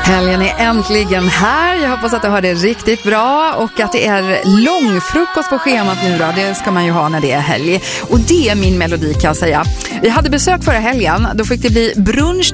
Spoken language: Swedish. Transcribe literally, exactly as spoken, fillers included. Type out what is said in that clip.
Helgen är äntligen här. Jag hoppas att du har det riktigt bra och att det är långfrukost på schemat nu då. Det ska man ju ha när det är helg. Och det är min melodi kan jag säga. Vi hade besök förra helgen. Då fick det bli brunch